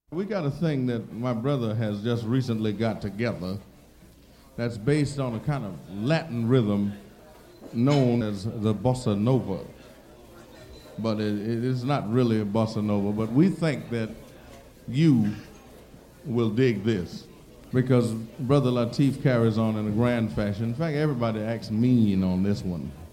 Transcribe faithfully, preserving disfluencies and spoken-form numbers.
We got a thing that my brother has just recently got together that's based on a kind of Latin rhythm known as the bossa nova. But it, it is not really a bossa nova, but we think that you will dig this because Brother Lateef carries on in a grand fashion. In fact, everybody acts mean on this one.